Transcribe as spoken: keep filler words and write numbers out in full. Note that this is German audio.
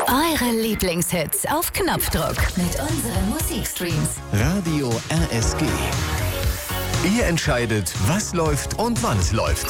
Eure Lieblingshits auf Knopfdruck mit unseren Musikstreams. Radio R S G. Ihr entscheidet, was läuft und wann es läuft.